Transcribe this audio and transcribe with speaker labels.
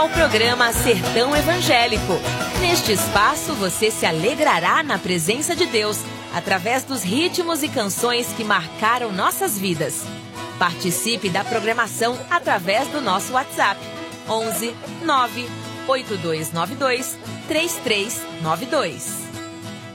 Speaker 1: ao programa Sertão Evangélico. Neste espaço você se alegrará na presença de Deus, através dos ritmos e canções que marcaram nossas vidas. Participe da programação através do nosso WhatsApp 11 98292 3392.